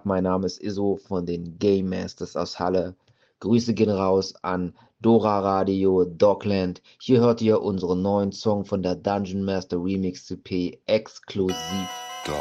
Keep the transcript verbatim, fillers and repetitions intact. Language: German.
Mein Name ist Iso von den Game Masters aus Halle. Grüße gehen raus an Dora Radio, Dogland. Hier hört ihr unseren neuen Song von der Dungeon Master Remix C P exklusiv.